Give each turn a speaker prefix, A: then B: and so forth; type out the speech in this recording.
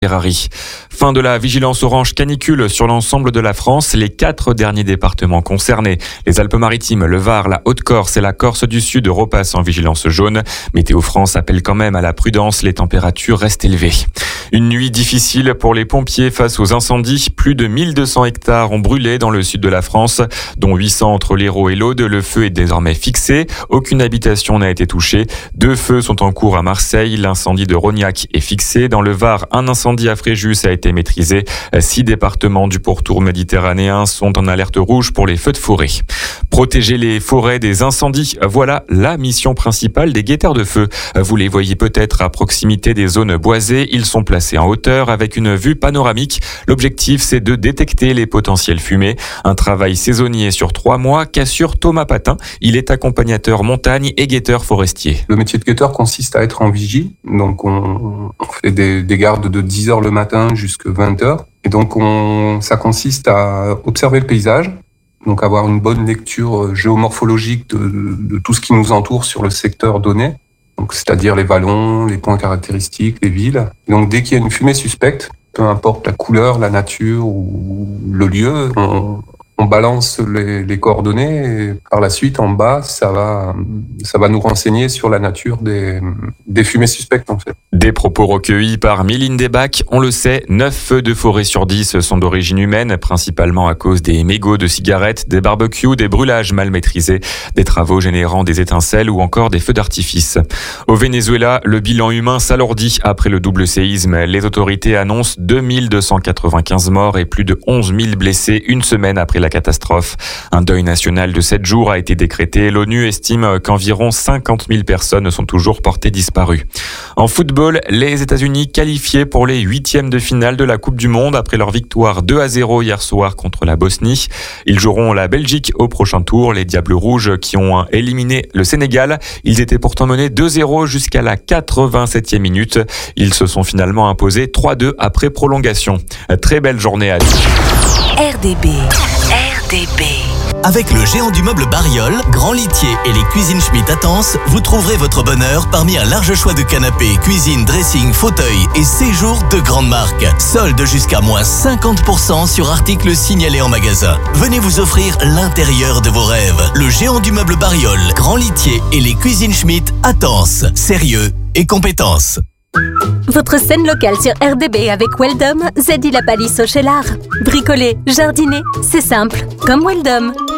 A: Ferrari. Fin de la vigilance orange canicule sur l'ensemble de la France. Les 4 derniers départements concernés, les Alpes-Maritimes, le Var, la Haute-Corse et la Corse du Sud, repassent en vigilance jaune. Météo France appelle quand même à la prudence. Les températures restent élevées. Une nuit difficile pour les pompiers face aux incendies. Plus de 1200 hectares ont brûlé dans le sud de la France, dont 800 entre l'Hérault et l'Aude. Le feu est désormais fixé. Aucune habitation n'a été touchée. 2 feux sont en cours à Marseille. L'incendie de Rognac est fixé. Dans le Var, un incendie à Fréjus a été maîtrisé. 6 départements du pourtour méditerranéen sont en alerte rouge pour les feux de forêt. Protéger les forêts des incendies, voilà la mission principale des guetteurs de feu. Vous les voyez peut-être à proximité des zones boisées. Ils sont placés en hauteur avec une vue panoramique. L'objectif, c'est de détecter les potentielles fumées. Un travail saisonnier sur 3 mois qu'assure Thomas Patin. Il est accompagnateur montagne et guetteur forestier.
B: Le métier de guetteur consiste à être en vigie. Donc on fait des gardes de 10h le matin jusqu'à 20h. Et donc ça consiste à observer le paysage. Donc avoir une bonne lecture géomorphologique de tout ce qui nous entoure sur le secteur donné. Donc c'est-à-dire les vallons, les points caractéristiques, les villes. Et donc dès qu'il y a une fumée suspecte, peu importe la couleur, la nature ou le lieu, on balance les coordonnées et par la suite, en bas, ça va nous renseigner sur la nature des fumées suspectes, en fait.
A: Des propos recueillis par Méline Desbacs. On le sait, 9 feux de forêt sur 10 sont d'origine humaine, principalement à cause des mégots de cigarettes, des barbecues, des brûlages mal maîtrisés, des travaux générant des étincelles ou encore des feux d'artifice. Au Venezuela, le bilan humain s'alourdit après le double séisme. Les autorités annoncent 2295 morts et plus de 11 000 blessés une semaine après la catastrophe. Un deuil national de 7 jours a été décrété. L'ONU estime qu'environ 50 000 personnes sont toujours portées disparues. En football, les États-Unis qualifiés pour les 8e de finale de la Coupe du Monde après leur victoire 2-0 hier soir contre la Bosnie. Ils joueront la Belgique au prochain tour. Les Diables Rouges qui ont éliminé le Sénégal. Ils étaient pourtant menés 2-0 jusqu'à la 87e minute. Ils se sont finalement imposés 3-2 après prolongation. Très belle journée à tous.
C: RDB.
D: Avec le géant du meuble Bariol, Grand Litier et les cuisines Schmitt à Tence, vous trouverez votre bonheur parmi un large choix de canapés, cuisine, dressing, fauteuils et séjours de grandes marques. Solde jusqu'à moins 50% sur articles signalés en magasin. Venez vous offrir l'intérieur de vos rêves. Le géant du meuble Bariol, Grand Litier et les cuisines Schmitt à Tence. Sérieux et compétence.
C: Votre scène locale sur RDB avec Weldom, Zeddy la Palisse au Cheylard. Bricoler, jardiner, c'est simple, comme Weldom.